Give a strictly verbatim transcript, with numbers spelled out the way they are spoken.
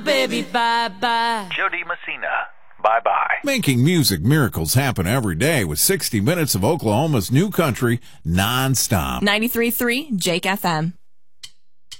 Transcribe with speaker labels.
Speaker 1: Baby, bye-bye.
Speaker 2: Jody Messina. Bye-bye.
Speaker 3: Making music miracles happen every day with sixty minutes of Oklahoma's new country nonstop.
Speaker 1: ninety-three point three Jake F M.